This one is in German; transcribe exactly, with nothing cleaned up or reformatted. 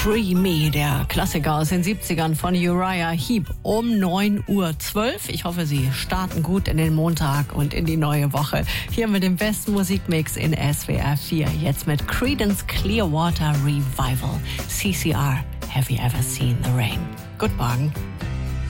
Free Me, der Klassiker aus den siebzigern von Uriah Heep um neun Uhr zwölf. Ich hoffe, Sie starten gut in den Montag und in die neue Woche. Hier mit dem besten Musikmix in S W R vier. Jetzt mit Creedence Clearwater Revival. C C R, Have You Ever Seen the Rain? Guten Morgen.